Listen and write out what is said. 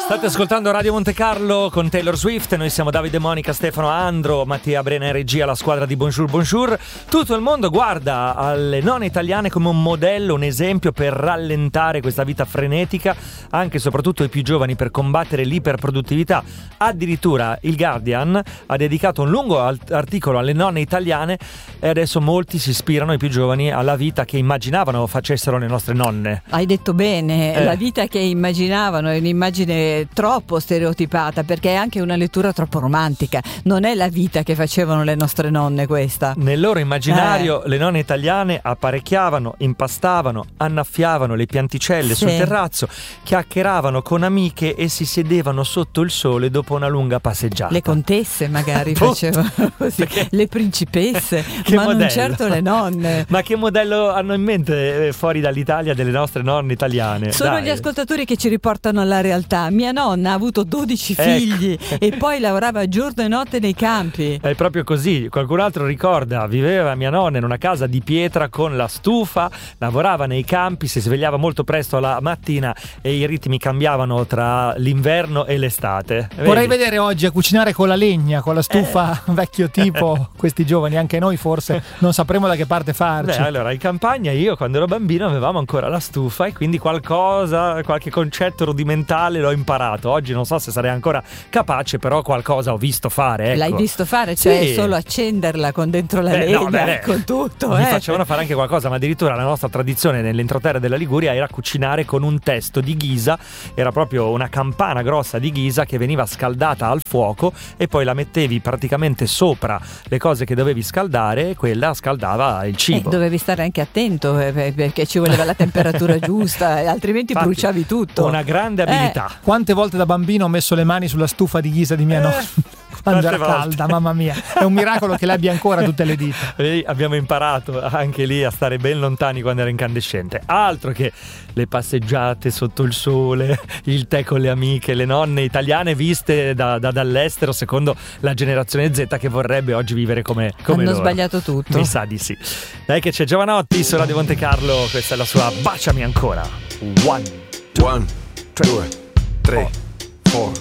State ascoltando Radio Monte Carlo con Taylor Swift. Noi siamo Davide, Monica, Stefano, Andro, Mattia Brena in regia, la squadra di Bonjour Bonjour. Tutto il mondo guarda alle nonne italiane come un modello, un esempio per rallentare questa vita frenetica, anche e soprattutto ai più giovani, per combattere l'iperproduttività. Addirittura il Guardian ha dedicato un lungo articolo alle nonne italiane e adesso molti si ispirano, i più giovani, alla vita che immaginavano facessero le nostre nonne. Hai detto bene, la vita che immaginavano è un'immagine troppo stereotipata, perché è anche una lettura troppo romantica. Non è la vita che facevano le nostre nonne questa. Nel loro immaginario le nonne italiane apparecchiavano, impastavano, annaffiavano le pianticelle sul terrazzo, chiacchieravano con amiche e si sedevano sotto il sole dopo una lunga passeggiata. Le contesse magari facevano così, le principesse, ma modello? non certo le nonne. Ma che modello hanno in mente fuori dall'Italia delle nostre nonne italiane? Sono gli ascoltatori che ci riportano alla realtà. Mia nonna ha avuto 12 figli e poi lavorava giorno e notte nei campi. È proprio così. Qualcun altro ricorda, viveva mia nonna in una casa di pietra con la stufa, lavorava nei campi, si svegliava molto presto la mattina e i ritmi cambiavano tra l'inverno e l'estate. Vorrei vedere oggi a cucinare con la legna, con la stufa vecchio tipo, questi giovani, anche noi forse non sapremo da che parte farci. Allora, in campagna io quando ero bambino avevamo ancora la stufa e quindi qualche concetto rudimentale l'ho imparato. Oggi non so se sarei ancora capace, però qualcosa ho visto fare, ecco. L'hai visto fare? Cioè sì. Solo accenderla con dentro la legna, con tutto. Mi facevano fare anche qualcosa, ma addirittura la nostra tradizione nell'entroterra della Liguria era cucinare con un testo di ghisa. Era proprio una campana grossa di ghisa che veniva scaldata al fuoco e poi la mettevi praticamente sopra le cose che dovevi scaldare e quella scaldava il cibo. Dovevi stare anche attento perché ci voleva la temperatura giusta, altrimenti infatti, bruciavi tutto. Una grande abilità. Quante volte da bambino ho messo le mani sulla stufa di ghisa di mia nonna quando era calda, mamma mia, è un miracolo che le abbia ancora tutte le dita. Abbiamo imparato anche lì a stare ben lontani quando era incandescente. Altro che le passeggiate sotto il sole, il tè con le amiche, le nonne italiane viste dall'estero secondo la generazione Z che vorrebbe oggi vivere come hanno loro. Sbagliato tutto. Mi sa di sì. Dai che c'è Giovanotti su Radio Monte Carlo, questa è la sua Baciami ancora. 1, 2, 3